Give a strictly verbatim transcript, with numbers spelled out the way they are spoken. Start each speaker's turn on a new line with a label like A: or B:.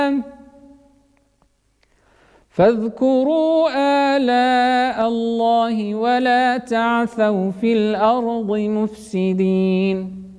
A: فاذكروا آلاء الله ولا تعثوا في الأرض مفسدين